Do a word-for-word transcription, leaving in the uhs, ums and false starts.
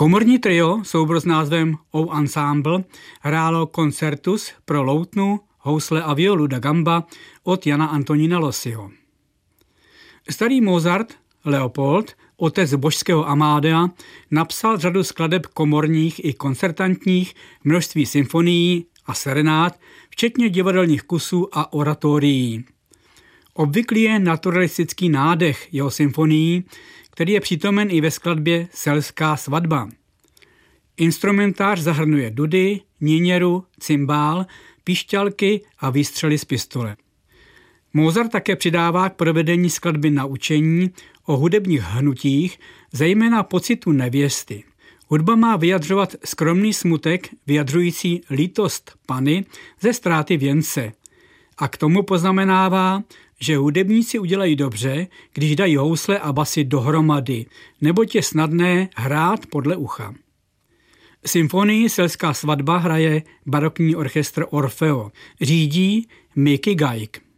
Komorní trio, soubor s názvem O Ensemble, hrálo koncertus pro loutnu, housle a violu da gamba od Jana Antonína Lossiho. Starý Mozart, Leopold, otec božského Amadea, napsal řadu skladeb komorních i koncertantních, množství symfonií a serenád, včetně divadelních kusů a oratorií. Obvyklý je naturalistický nádech jeho symfonií, který je přítomen i ve skladbě Selská svatba. Instrumentář zahrnuje dudy, níněru, cymbál, píšťalky a výstřely z pistole. Mozart také přidává k provedení skladby naučení o hudebních hnutích, zejména pocitu nevěsty. Hudba má vyjadřovat skromný smutek, vyjadřující lítost Panny ze ztráty věnce. A k tomu poznamenává, že hudebníci udělají dobře, když dají housle a basy dohromady, neboť je snadné hrát podle ucha. Symfonii Selská svatba hraje barokní orchestr Orfeo. Řídí Mickey Guyk.